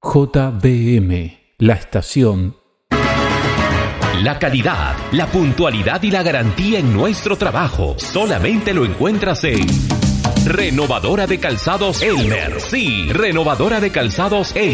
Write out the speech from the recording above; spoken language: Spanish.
JBM, la estación. La calidad, la puntualidad y la garantía en nuestro trabajo solamente lo encuentras en Renovadora de Calzados Elmer. Sí, Renovadora de Calzados Elmer.